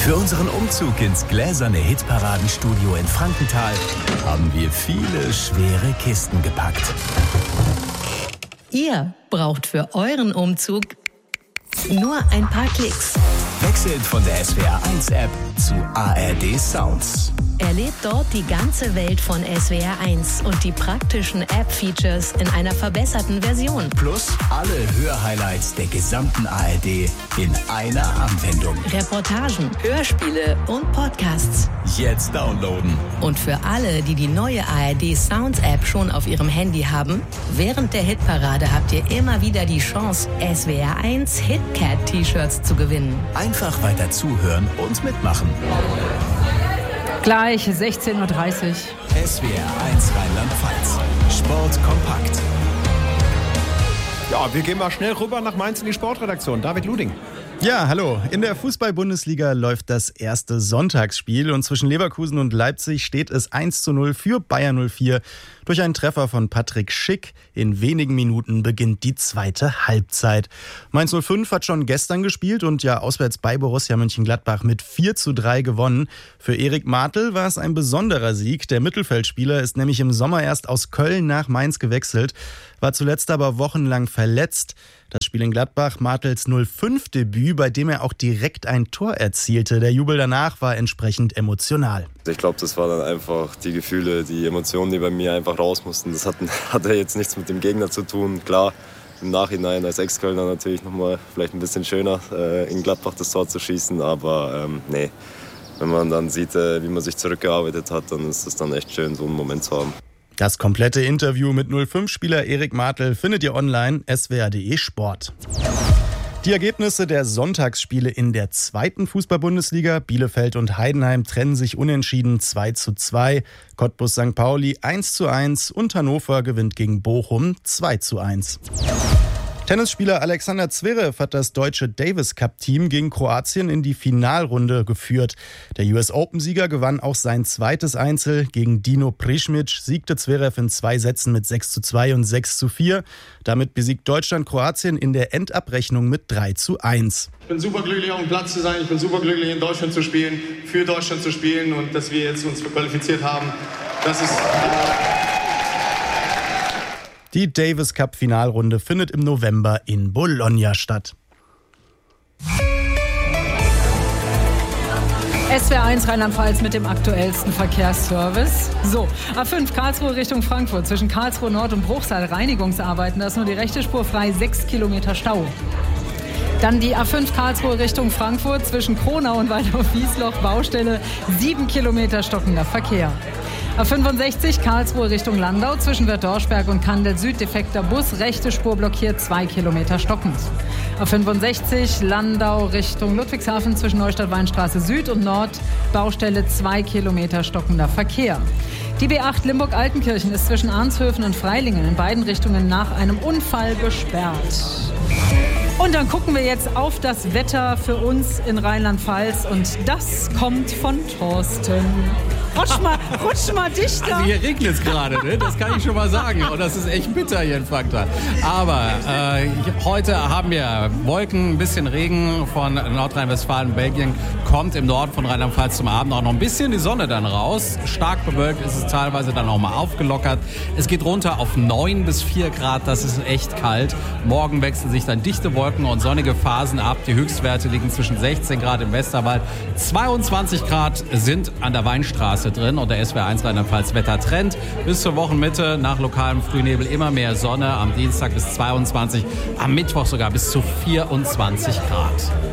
Für unseren Umzug ins gläserne Hitparadenstudio in Frankenthal haben wir viele schwere Kisten gepackt. Ihr braucht für euren Umzug nur ein paar Klicks. Wechselt von der SWR1-App zu ARD Sounds. Erlebt dort die ganze Welt von SWR1 und die praktischen App-Features in einer verbesserten Version. Plus alle Hörhighlights der gesamten ARD in einer Anwendung. Reportagen, Hörspiele und Podcasts. Jetzt downloaden. Und für alle, die die neue ARD Sounds App schon auf ihrem Handy haben, während der Hitparade habt ihr immer wieder die Chance, SWR1 Hitcat T-Shirts zu gewinnen. Einfach weiter zuhören und mitmachen. Gleich 16:30 Uhr. SWR1 Rheinland-Pfalz. Sport kompakt. Ja, wir gehen mal schnell rüber nach Mainz in die Sportredaktion. David Luding. Ja, hallo. In der Fußball-Bundesliga läuft das erste Sonntagsspiel und zwischen Leverkusen und Leipzig steht es 1:0 für Bayer 04. Durch einen Treffer von Patrick Schick in wenigen Minuten beginnt die zweite Halbzeit. Mainz 05 hat schon gestern gespielt und ja auswärts bei Borussia Mönchengladbach mit 4:3 gewonnen. Für Erik Martl war es ein besonderer Sieg. Der Mittelfeldspieler ist nämlich im Sommer erst aus Köln nach Mainz gewechselt, war zuletzt aber wochenlang verletzt. Das Spiel in Gladbach, Martls 05-Debüt, bei dem er auch direkt ein Tor erzielte. Der Jubel danach war entsprechend emotional. Ich glaube, das war dann einfach die Gefühle, die Emotionen, die bei mir einfach raus mussten. Das hatte jetzt nichts mit dem Gegner zu tun. Klar, im Nachhinein als Ex-Kölner natürlich nochmal vielleicht ein bisschen schöner, in Gladbach das Tor zu schießen. Aber nee, wenn man dann sieht, wie man sich zurückgearbeitet hat, dann ist es dann echt schön, so einen Moment zu haben. Das komplette Interview mit 05-Spieler Erik Martl findet ihr online swr.de Sport. Die Ergebnisse der Sonntagsspiele in der zweiten Fußball-Bundesliga. Bielefeld und Heidenheim trennen sich unentschieden 2:2. Cottbus St. Pauli 1:1 und Hannover gewinnt gegen Bochum 2:1. Tennisspieler Alexander Zverev hat das deutsche Davis-Cup-Team gegen Kroatien in die Finalrunde geführt. Der US-Open-Sieger gewann auch sein zweites Einzel. Gegen Dino Prischmic siegte Zverev in 2 Sätzen mit 6:2 und 6:4. Damit besiegt Deutschland Kroatien in der Endabrechnung mit 3:1. Ich bin superglücklich, auf dem Platz zu sein. Ich bin superglücklich, in Deutschland zu spielen, für Deutschland zu spielen und dass wir jetzt uns qualifiziert haben. Das ist... Die Davis-Cup-Finalrunde findet im November in Bologna statt. SWR1 Rheinland-Pfalz mit dem aktuellsten Verkehrsservice. So, A5 Karlsruhe Richtung Frankfurt. Zwischen Karlsruhe Nord und Bruchsal Reinigungsarbeiten. Da ist nur die rechte Spur frei, 6 Kilometer Stau. Dann die A5 Karlsruhe Richtung Frankfurt. Zwischen Kronau und Waldorf-Wiesloch Baustelle, 7 Kilometer stockender Verkehr. A65 Karlsruhe Richtung Landau. Zwischen Werdorsberg und Kandel Süd defekter Bus. Rechte Spur blockiert, 2 Kilometer stockend. A65 Landau Richtung Ludwigshafen. Zwischen Neustadt-Weinstraße Süd und Nord Baustelle, 2 Kilometer stockender Verkehr. Die B8 Limburg-Altenkirchen ist zwischen Arnshöfen und Freilingen in beiden Richtungen nach einem Unfall gesperrt. Und dann gucken wir jetzt auf das Wetter für uns in Rheinland-Pfalz und das kommt von Thorsten. Rutsch mal dichter. Also hier regnet es gerade, ne? Das kann ich schon mal sagen. Und das ist echt bitter hier in Frankfurt. Aber heute haben wir Wolken, ein bisschen Regen von Nordrhein-Westfalen, Belgien. Kommt im Norden von Rheinland-Pfalz zum Abend auch noch ein bisschen die Sonne dann raus. Stark bewölkt ist es teilweise dann auch mal aufgelockert. Es geht runter auf 9 bis 4 Grad. Das ist echt kalt. Morgen wechseln sich dann dichte Wolken und sonnige Phasen ab. Die Höchstwerte liegen zwischen 16 Grad im Westerwald. 22 Grad sind an der Weinstraße drin und der SWR1 Rheinland-Pfalz Wettertrend. Bis zur Wochenmitte nach lokalem Frühnebel immer mehr Sonne. Am Dienstag bis 22, am Mittwoch sogar bis zu 24 Grad.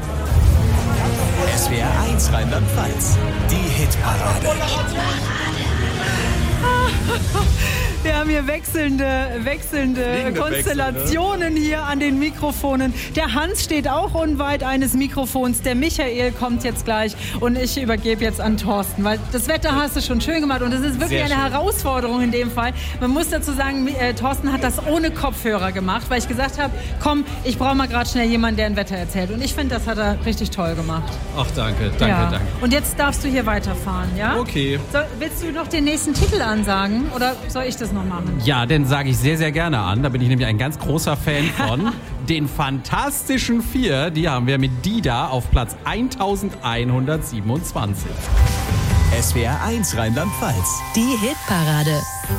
SWR1 Rheinland-Pfalz, die Hitparade. Wir haben hier wechselnde Konstellationen hier an den Mikrofonen. Der Hans steht auch unweit eines Mikrofons. Der Michael kommt jetzt gleich und ich übergebe jetzt an Thorsten, weil das Wetter hast du schon schön gemacht und es ist wirklich eine Herausforderung in dem Fall. Man muss dazu sagen, Thorsten hat das ohne Kopfhörer gemacht, weil ich gesagt habe, komm, ich brauche mal gerade schnell jemanden, der ein Wetter erzählt. Und ich finde, das hat er richtig toll gemacht. Ach, danke. Und jetzt darfst du hier weiterfahren, ja? Okay. Willst du noch den nächsten Titel ansagen oder soll ich das noch machen? Ja, den sage ich sehr, sehr gerne an. Da bin ich nämlich ein ganz großer Fan von. den Fantastischen Vier, die haben wir mit Dida auf Platz 1127. SWR 1 Rheinland-Pfalz. Die Hitparade.